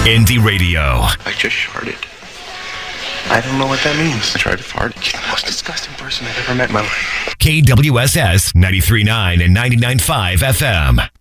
Indie Radio. I just farted. I don't know what that means. I tried to fart. You're the most disgusting person I've ever met in my life. KWSS 93.9 and 99.5 FM.